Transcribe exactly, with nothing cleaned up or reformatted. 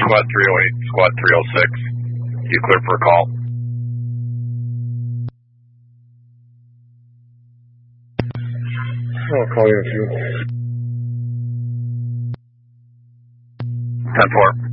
Squad three oh eight, Squad three oh six. You clear for a call? I'll call you in a few. ten four.